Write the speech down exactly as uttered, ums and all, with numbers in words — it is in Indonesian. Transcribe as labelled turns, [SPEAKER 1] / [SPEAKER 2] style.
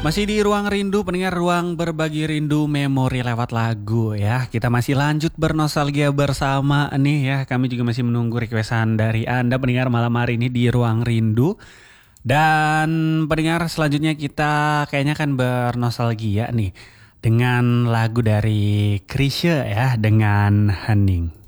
[SPEAKER 1] Masih di Ruang Rindu, pendengar, ruang berbagi rindu memori lewat lagu ya. Kita masih lanjut bernostalgia bersama nih ya. Kami juga masih menunggu requestan dari Anda pendengar malam hari ini di Ruang Rindu. Dan pendengar, selanjutnya kita kayaknya akan bernostalgia nih dengan lagu dari Chrisye ya, dengan Hening.